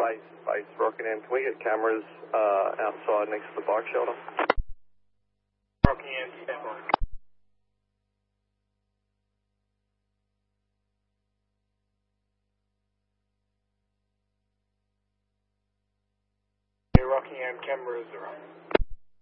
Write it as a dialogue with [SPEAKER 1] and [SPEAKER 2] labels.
[SPEAKER 1] base, Rockingham. Can we get cameras outside next to the bike shelter?
[SPEAKER 2] Rockingham, stand by. Rockingham, cameras are on.